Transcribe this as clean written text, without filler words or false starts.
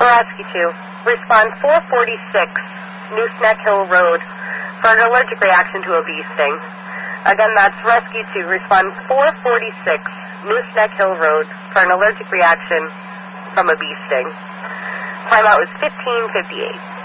Rescue 2, respond 446 New Snack Hill Road for an allergic reaction to a bee sting. Again, that's Rescue 2, respond 446 New Snack Hill Road for an allergic reaction from a bee sting. Timeout was 15:58.